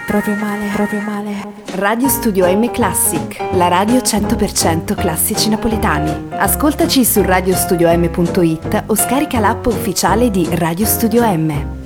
proprio male, proprio male. Radio Studio M Classic, la radio 100% classici napoletani. Ascoltaci su radiostudiom.it o scarica l'app ufficiale di Radio Studio M.